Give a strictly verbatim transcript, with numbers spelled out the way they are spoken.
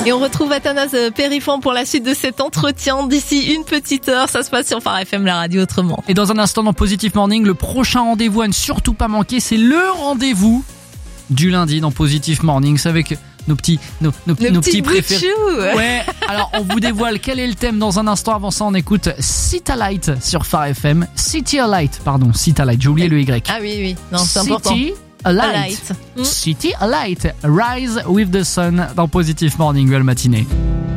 Et on retrouve Athanase Périfan pour la suite de cet entretien d'ici une petite heure. Ça se passe sur Phare F M, la radio autrement. Et dans un instant dans Positive Morning, le prochain rendez-vous à ne surtout pas manquer, c'est le rendez-vous du lundi dans Positive Morning. C'est avec nos petits, nos, nos, nos, nos petits, petits préférés. Boutchou. Ouais. Alors on vous dévoile quel est le thème dans un instant. Avant ça, on écoute City Light sur Phare F M. City Light, pardon, City Light. J'ai oublié le Y. Ah oui, oui. Non, c'est important. City A light. A light. City A light. Rise with the sun dans Positive Morning, belle matinée.